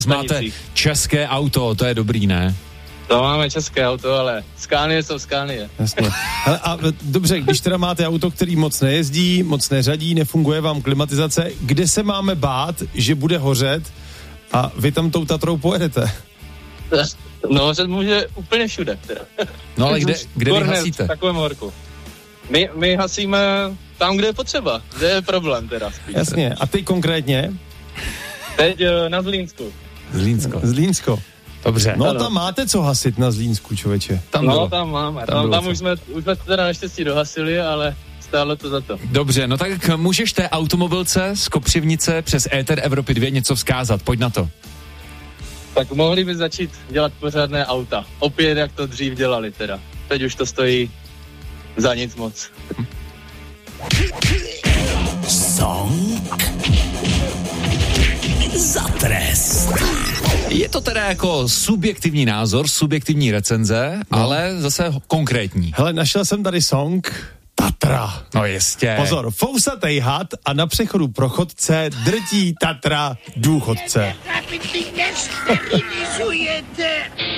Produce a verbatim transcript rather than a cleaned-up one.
Máte české auto, to je dobrý, ne? To máme české auto, ale Scanie jsou Scanie. Jasně. Hele, a dobře, když teda máte auto, který moc nejezdí, moc neřadí, nefunguje vám klimatizace, kde se máme bát, že bude hořet a vy tam tou Tatrou pojedete? No, hořet může úplně všude. Teda. No ale kde, kde vy hasíte? V takovém horku. My, my hasíme tam, kde je potřeba. Kde je problém teda. Spíš. Jasně. A ty konkrétně? Teď na Zlínsku. Zlínsko. Zlínsko. Dobře. No tam máte co hasit na Zlínsku, člověče. Tam no, tam máme. Tam, tam, tam už, jsme, už jsme teda naštěstí dohasili, ale stálo to za to. Dobře, no tak můžeš té automobilce z Kopřivnice přes Éter Evropy dva něco vzkázat. Pojď na to. Tak mohli by začít dělat pořádné auta. Opět, jak to dřív dělali teda. Teď už to stojí za nic moc. Song za trest. Je to teda jako subjektivní názor, subjektivní recenze, no. Ale zase konkrétní. Hele, našel jsem tady song Tatra. No jistě. Pozor, fousatej had a na přechodu pro chodce drtí Tatra důchodce. Nesterilizujete.